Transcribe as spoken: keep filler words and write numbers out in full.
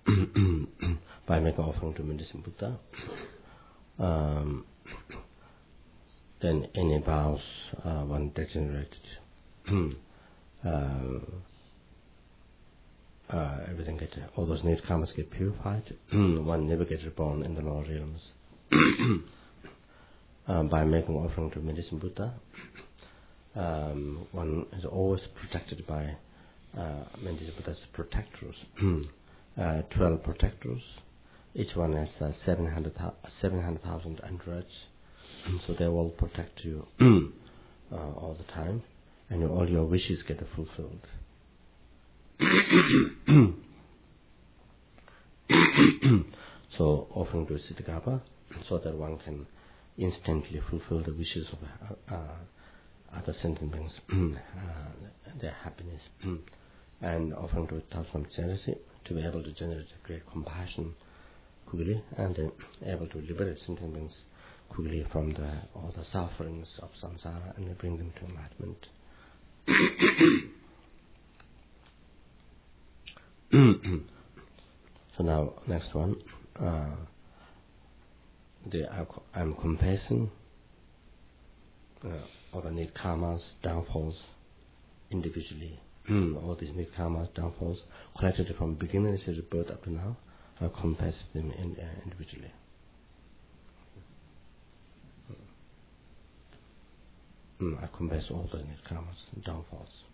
by making offering to medicine Buddha, um, then any vows uh, one degenerated, uh, uh, everything get, all those need karmas get purified. One never gets reborn in the lower realms. um, by making offering to medicine Buddha, um, one is always protected by uh, medicine Buddha's protectors. uh, Twelve protectors. Each one has uh, seven hundred thousand androids, so they will protect you uh, all the time, and all your wishes get fulfilled. So, offering to Siddhagapa, so that one can instantly fulfill the wishes of uh, uh, other sentient beings, uh, their happiness, and offering to Taoism Jealousy, to be able to generate great compassion quickly, and then able to liberate sentient beings quickly from the all the sufferings of samsara and bring them to enlightenment. So now, next one. Uh, the, I'm confessing uh, all the need karmas, downfalls, individually. All these need karmas, downfalls, collected from beginning of the birth up to now, I confess them in, uh, individually. Mm, I confess all the need karmas and downfalls.